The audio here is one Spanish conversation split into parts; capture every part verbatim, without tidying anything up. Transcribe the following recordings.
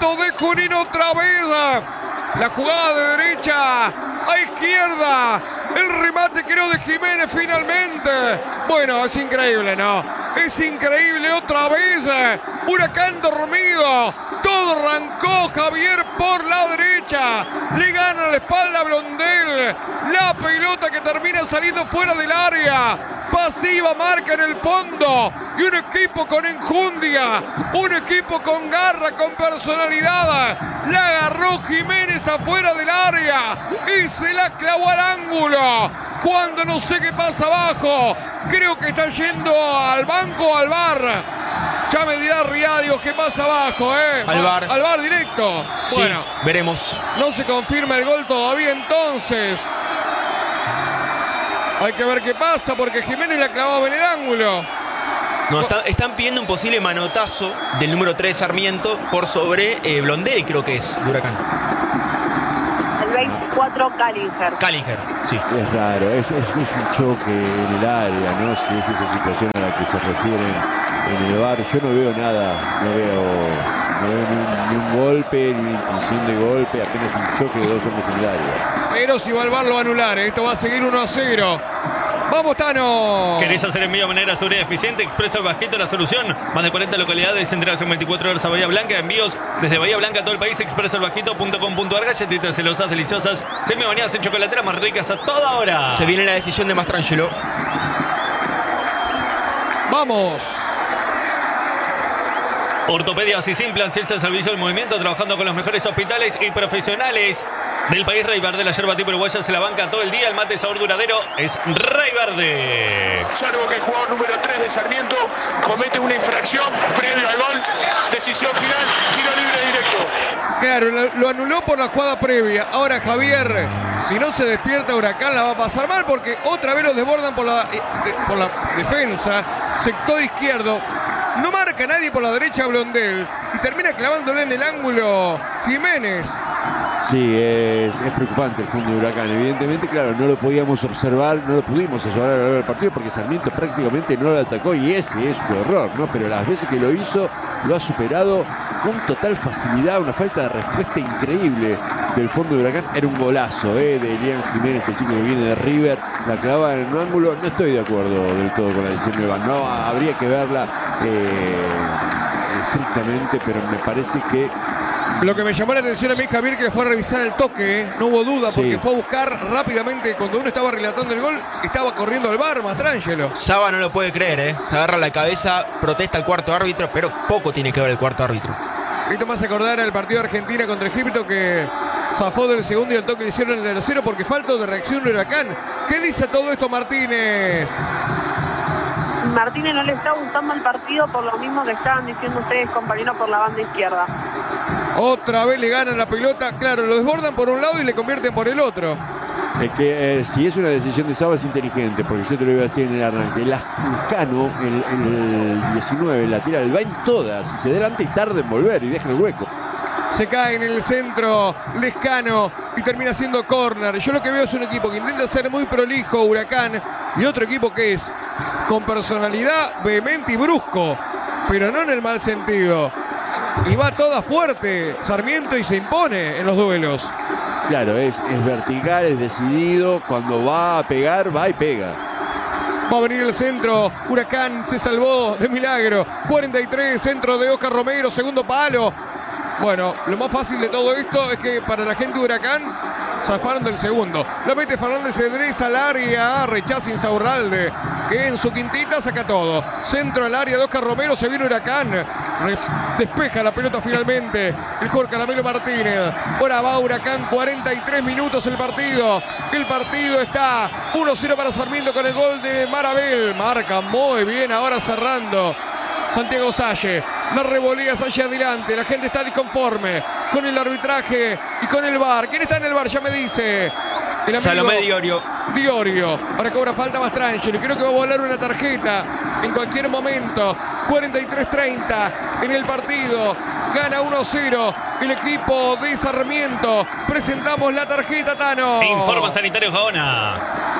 Sarmiento de Junín otra vez. La jugada de derecha a izquierda. El remate creo de Jiménez finalmente. Bueno, es increíble, ¿no? Es increíble otra vez. Huracán dormido. Todo arrancó Javier por la derecha. Le gana la espalda a Blondel. La pelota que termina saliendo fuera del área. Pasiva marca en el fondo. Y un equipo con enjundia. Un equipo con garra, con personalidad. La agarró Jiménez afuera del área. Y se la clavó al ángulo. Cuando no sé qué pasa abajo. Creo que está yendo al banco o al bar. Ya me dirá Riadio qué pasa abajo, ¿eh? Al bar. Al bar directo. Sí, bueno, veremos. No se confirma el gol todavía entonces. Hay que ver qué pasa porque Jiménez la clavaba en el ángulo. No, está, están pidiendo un posible manotazo del número tres Sarmiento por sobre eh, Blondel, creo que es, de Huracán. El veinticuatro, Callinger. Callinger, sí. Es raro, es, es, es un choque en el área, ¿no? Si es esa situación a la que se refieren en el V A R. Yo no veo nada, no veo, no veo ni, un, ni un golpe, ni una intención de golpe, apenas un choque de dos hombres en el área. Pero si va al bar lo va a anular, ¿eh? Esto va a seguir uno a cero. ¡Vamos, Tano! ¿Querés hacer envío de manera segura y eficiente? Expreso el Bajito, la solución. Más de cuarenta localidades, entregas en veinticuatro horas a Bahía Blanca. Envíos desde Bahía Blanca a todo el país. expreso el bajito punto com punto ar. Galletitas celosas, deliciosas. Semi bañadas en chocolatera más ricas a toda hora. Se viene la decisión de Mastrangelo. ¡Vamos! Ortopedias y Simplan, ciencia al servicio del movimiento, trabajando con los mejores hospitales y profesionales del país. Rey Verde, la yerba tipo uruguaya, se la banca todo el día. El mate sabor duradero es Rey Verde. Salvo que el jugador número tres de Sarmiento comete una infracción previo al gol. Decisión final, tiro libre directo. Claro, lo, lo anuló por la jugada previa. Ahora Javier, si no se despierta Huracán la va a pasar mal porque otra vez lo desbordan por la, eh, por la defensa. Sector izquierdo. No marca nadie por la derecha Blondel y termina clavándole en el ángulo Jiménez. Sí, es, es preocupante el fondo de Huracán. Evidentemente, claro, no lo podíamos observar, no lo pudimos observar a lo largo del partido porque Sarmiento prácticamente no lo atacó y ese es su error, ¿no? Pero las veces que lo hizo, lo ha superado con total facilidad, una falta de respuesta increíble del fondo de Huracán. Era un golazo, ¿eh? De Elian Jiménez, el chico que viene de River, la clavaba en un ángulo. No estoy de acuerdo del todo con la decisión de Iván, no, habría que verla eh, estrictamente, pero me parece que lo que me llamó la atención a mí, Javier, que fue a revisar el toque, ¿eh? No hubo duda, porque sí. Fue a buscar rápidamente, cuando uno estaba relatando el gol, estaba corriendo al bar, Mastrangelo. Saba no lo puede creer, ¿eh? Se agarra la cabeza, protesta al cuarto árbitro, pero poco tiene que ver el cuarto árbitro. Esto me hace acordar al partido de Argentina contra Egipto, que zafó del segundo y el toque le hicieron el tercero porque falta de reacción de Huracán. ¿Qué dice todo esto Martínez? Martínez no le está gustando el partido por lo mismo que estaban diciendo ustedes, compañeros, por la banda izquierda. Otra vez le ganan la pelota, claro, lo desbordan por un lado y le convierten por el otro. Es que eh, si es una decisión de Saba es inteligente, porque yo te lo iba a decir en el arranque. Lascano, el, el diecinueve, la tira, va en todas, y se adelanta y tarda en volver y deja el hueco. Se cae en el centro Lescano y termina siendo córner. Yo lo que veo es un equipo que intenta ser muy prolijo, Huracán, y otro equipo que es con personalidad vehemente y brusco, pero no en el mal sentido. Y va toda fuerte Sarmiento y se impone en los duelos. Claro, es, es vertical, es decidido. Cuando va a pegar, va y pega. Va a venir el centro. Huracán se salvó de milagro. cuarenta y tres, centro de Oscar Romero, segundo palo. Bueno, lo más fácil de todo esto es que para la gente de Huracán zafaron del segundo. La mete Fernández Cedrés al área, rechaza Insaurralde, que en su quintita saca todo. Centro al área de Oscar Romero, se viene Huracán. Re despeja la pelota finalmente el Jorge Caramelo Martínez. Ahora va Huracán, cuarenta y tres minutos el partido. El partido está uno cero para Sarmiento con el gol de Marabel. Marca muy bien ahora cerrando Santiago Salle. La revolea Salle adelante. La gente está disconforme con el arbitraje y con el V A R. ¿Quién está en el V A R? Ya me dice el amigo Salomé Diorio. Diorio. Ahora cobra falta Mastrangelo. Creo que va a volar una tarjeta en cualquier momento. cuarenta y tres treinta en el partido. Gana uno cero el equipo de Sarmiento. Presentamos la tarjeta, Tano. Informa Sanitario Gaona.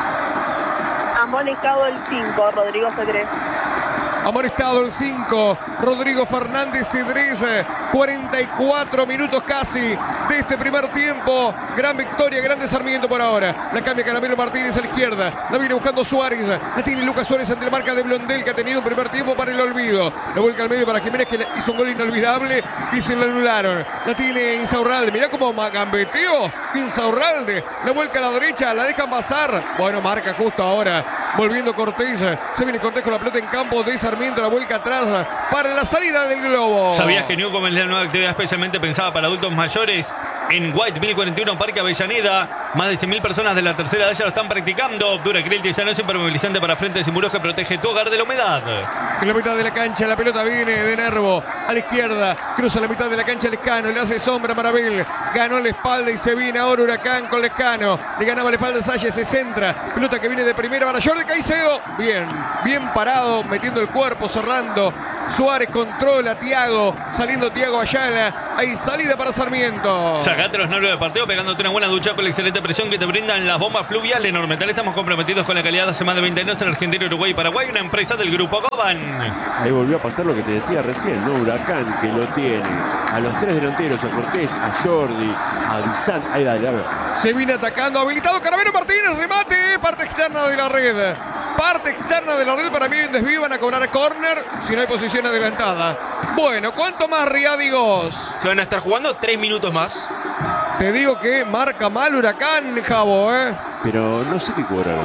Amonestado el cinco, Rodrigo Cedrés. Amonestado el cinco, Rodrigo Fernández Cedrés. cuarenta y cuatro minutos casi de este primer tiempo. Gran victoria, grande Sarmiento por ahora. La cambia Caramelo Martínez a la izquierda. La viene buscando Suárez. La tiene Lucas Suárez ante la marca de Blondel, que ha tenido un primer tiempo para el olvido. La vuelca al medio para Jiménez, que hizo un gol inolvidable y se lo anularon. La tiene Insaurralde. Mirá cómo gambeteó Insaurralde. La vuelca a la derecha, la dejan pasar. Bueno, marca justo ahora. Volviendo Cortés. Se viene Cortés con la pelota en campo de Sarmiento. La vuelca atrás para la salida del globo. ¿Sabías que Newcom es la nueva actividad especialmente pensada para adultos mayores? En White mil cuarenta y uno, Parque Avellaneda, más de cien mil personas de la tercera edad ya lo están practicando. Duracril tisanoso impermeabilizante para frentes y muros que protege tu hogar de la humedad. En la mitad de la cancha, la pelota viene de Nervo a la izquierda, cruza la mitad de la cancha Lescano, le hace sombra a Marabel, ganó la espalda y se viene ahora Huracán con Lescano, le ganaba la espalda a Salle, se centra, pelota que viene de primera para Jordi Caicedo, bien, bien parado, metiendo el cuerpo, cerrando. Suárez controla a Thiago, saliendo Thiago Ayala, hay salida para Sarmiento. Sacate los nervios del partido pegándote una buena ducha con la excelente presión que te brindan las bombas fluviales Normetal. Estamos comprometidos con la calidad de hace más de veinte años en Argentina, Uruguay y Paraguay, una empresa del Grupo Goban. Ahí volvió a pasar lo que te decía recién, ¿no? Huracán, que lo tiene a los tres delanteros, a Cortés, a Jordi, a Bizán. Ahí dale, a ver. Se viene atacando, habilitado Caramelo Martínez, remate, parte externa de la red. Parte externa de la red, para mí en desvío, van a cobrar córner si no hay posición adelantada. Bueno, ¿cuánto más, Riadigos? Se van a estar jugando tres minutos más. Te digo que marca mal Huracán, Javo, ¿eh? Pero no sé qué cobraron.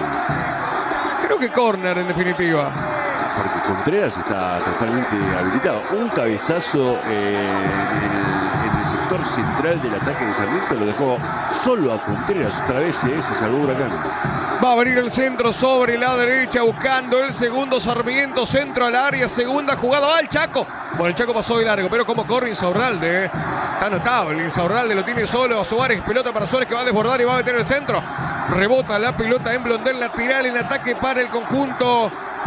Creo que córner, en definitiva. Porque Contreras está totalmente habilitado. Un cabezazo eh, en, el, en el sector central del ataque de Sarmiento lo dejó solo a Contreras. Otra vez se, se salvó Huracán. Va a venir el centro sobre la derecha, buscando el segundo Sarmiento, centro al área, segunda jugada, al Chaco. Bueno, el Chaco pasó de largo, pero como corre Insaurralde, ¿eh? Está notable, Insaurralde lo tiene solo a Suárez, pelota para Suárez que va a desbordar y va a meter el centro. Rebota la pelota en Blondel, lateral en ataque para el conjunto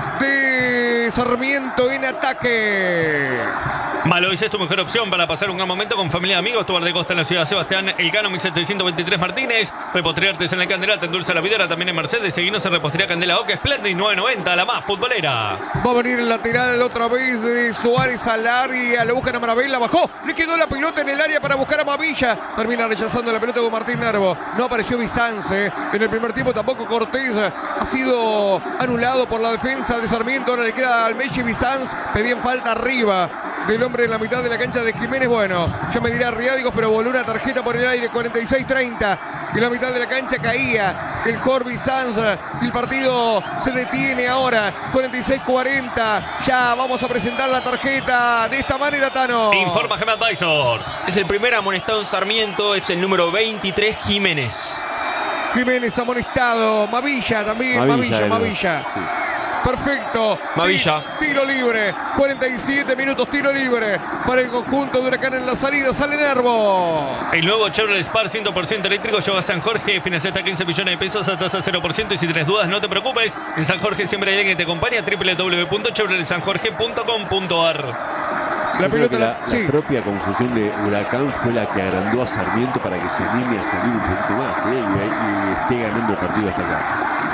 de Sarmiento en ataque. Malois es tu mejor opción para pasar un gran momento con familia y amigos. Tu bar de costa en la ciudad de Sebastián Elcano, mil setecientos veintitrés Martínez. Repostería Artesanal en Candela, te endulza la videra, también en Mercedes. Seguinos en Repostería Candela Oca, Splendid nueve noventa, la más futbolera. Va a venir el lateral otra vez de Suárez al área, lo buscan a Maravilla, bajó, le quedó la pelota en el área para buscar a Mavilla. Termina rechazando la pelota con Martín Nervo. No apareció Bizance en el primer tiempo, tampoco Cortés. Ha sido anulado por la defensa de Sarmiento. Ahora le queda al Mechi Bizance. Pedían falta arriba del hombre en la mitad de la cancha de Jiménez. Bueno, ya me dirá Riádigos, pero voló una tarjeta por el aire. Cuarenta y seis treinta. En la mitad de la cancha caía el Jordi Sanz. El partido se detiene ahora. cuarenta y seis cuarenta. Ya vamos a presentar la tarjeta de esta manera, Tano. Informa Gem Advisors. Es el primer amonestado en Sarmiento, es el número veintitrés, Jiménez. Jiménez amonestado. Mavilla también. Mavilla, Mavilla. Mavilla. Sí. Perfecto. Mavilla. Tiro libre. cuarenta y siete minutos, tiro libre para el conjunto de Huracán en la salida. Sale Nervo. El nuevo Chevrolet Spark cien por ciento eléctrico llega a San Jorge. Financia hasta quince millones de pesos a tasa cero por ciento. Y si tienes dudas, no te preocupes. En San Jorge siempre hay alguien que te acompaña. doble u doble u doble u punto chevrolet san jorge punto com punto a r. La, pelota, la, sí. la propia confusión de Huracán fue la que agrandó a Sarmiento para que se anime a salir un poquito más, ¿eh? y, y esté ganando el partido hasta acá.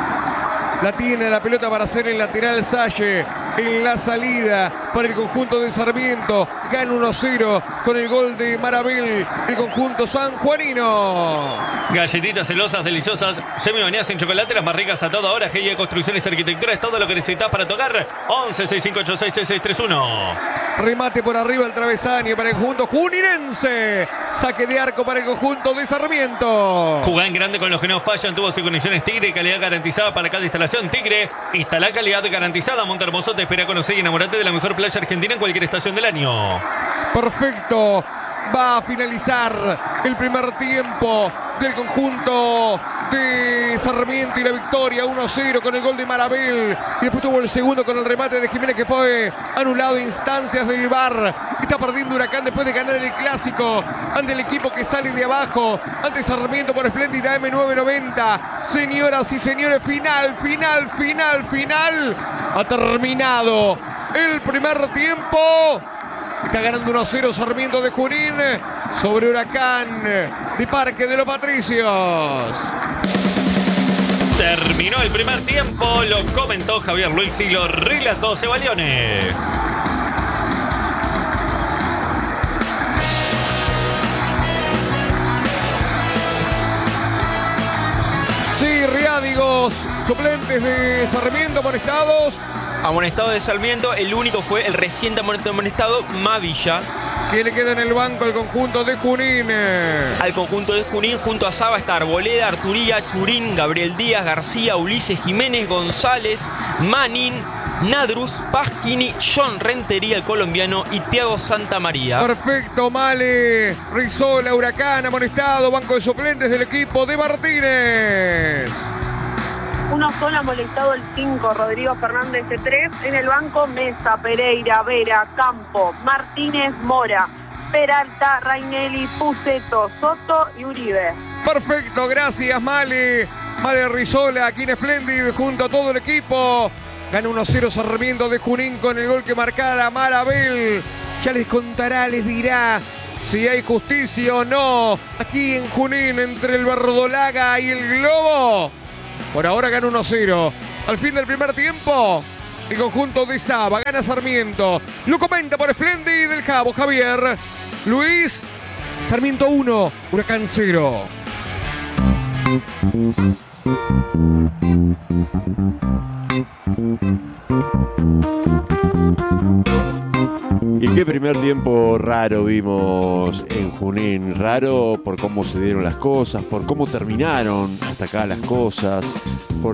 La tiene la pelota para hacer el lateral Salle en la salida para el conjunto de Sarmiento. Gana uno cero con el gol de Marabel, el conjunto sanjuanino. Galletitas celosas, deliciosas, semi-bañadas en chocolate, las más ricas a toda hora. G I A Construcciones y Arquitectura es todo lo que necesitas para tocar. once, seis cinco ocho seis, seis seis tres uno. Remate por arriba el travesaño para el conjunto juninense. Saque de arco para el conjunto de Sarmiento. Jugá en grande con los que no fallan. Tubos y conexiones Tigre, calidad garantizada para cada instalación. Tigre, instala calidad garantizada. Monte Hermoso te espera conocer y enamorarte de la mejor playa argentina en cualquier estación del año. Perfecto. Va a finalizar el primer tiempo del conjunto de Sarmiento y la victoria uno cero con el gol de Marabel. Y después tuvo el segundo con el remate de Jiménez que fue anulado en instancias del V A R. Está perdiendo Huracán después de ganar el clásico ante el equipo que sale de abajo. Ante Sarmiento por Espléndida M nueve noventa. Señoras y señores, final, final, final, final. Ha terminado el primer tiempo. Está ganando uno cero Sarmiento de Junín sobre Huracán de Parque de los Patricios. Terminó el primer tiempo, lo comentó Javier Luis y lo relató Sebalione. Suplentes de Sarmiento amonestados. Amonestado de Sarmiento, el único fue el reciente amonestado Mavilla. ¿Qué le queda en el banco al conjunto de Junín? Al conjunto de Junín, junto a Saba está Arboleda, Arturía, Churín, Gabriel Díaz, García, Ulises Jiménez, González, Manín, Nadrus, Pasquini, John Rentería, el colombiano, y Thiago Santamaría. Perfecto, Male. Rizola, Huracán, amonestado. Banco de suplentes del equipo de Martínez. Uno solo ha molestado el cinco, Rodrigo Fernández de tres. En el banco, Mesa, Pereira, Vera, Campo, Martínez, Mora, Peralta, Rainelli, Puceto, Soto y Uribe. Perfecto, gracias, Male. Male Rizola, aquí en Splendid, junto a todo el equipo. Gana uno cero Sarmiento de Junín con el gol que marcara Marabel. Ya les contará, les dirá si hay justicia o no. Aquí en Junín, entre el Verdolaga y el Globo. Por ahora gana uno cero. Al fin del primer tiempo, el conjunto de Saba gana Sarmiento. Lo comenta por Splendid el Cabo Javier. Luis, Sarmiento uno, Huracán cero. Y qué primer tiempo raro vimos en Junín. Raro por cómo se dieron las cosas, por cómo terminaron hasta acá las cosas.